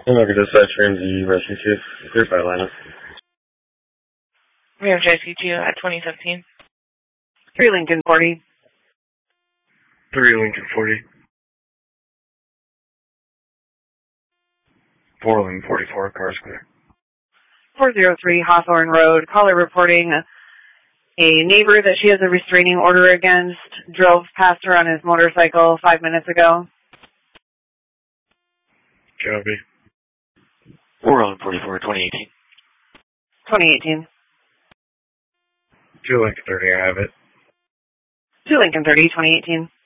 Look at dispatch Ramsey Rescue 2. Clear by Linus. We have JC2 at 2017. 3 Lincoln 40. 3 Lincoln 40. 4 Lincoln 44, car's clear. 403 Hawthorne Road. Caller reporting a neighbor that she has a restraining order against drove past her on his motorcycle 5 minutes ago. Copy. 4 on 44, 2018. 2018. 2 Lincoln 30, I have it. 2 Lincoln 30, 2018.